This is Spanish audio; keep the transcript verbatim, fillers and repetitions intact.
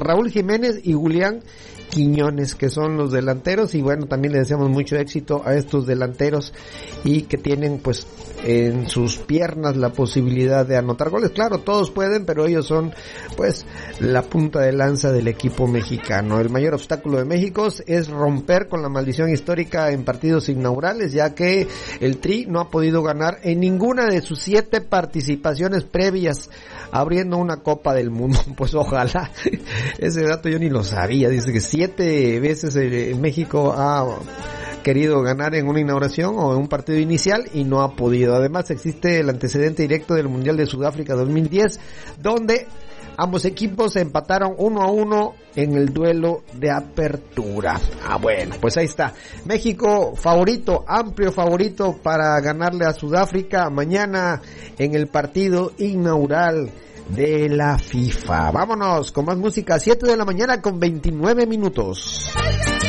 Raúl Jiménez y Julián Quiñones, que son los delanteros, y bueno, también le deseamos mucho éxito a estos delanteros y que tienen pues en sus piernas la posibilidad de anotar goles. Claro, todos pueden, pero ellos son pues la punta de lanza del equipo mexicano. El mayor obstáculo de México es romper con la maldición histórica en partidos inaugurales, ya que el Tri no ha podido ganar en ninguna de sus siete participaciones previas abriendo una Copa del Mundo. Pues ojalá, ese dato yo ni lo sabía. Dice que siete veces México ha querido ganar en una inauguración o en un partido inicial y no ha podido. Además existe el antecedente directo del Mundial de Sudáfrica dos mil diez, donde ambos equipos se empataron uno a uno en el duelo de apertura. Ah, bueno, pues ahí está. México favorito, amplio favorito para ganarle a Sudáfrica mañana en el partido inaugural de la FIFA. Vámonos con más música, siete de la mañana con veintinueve minutos.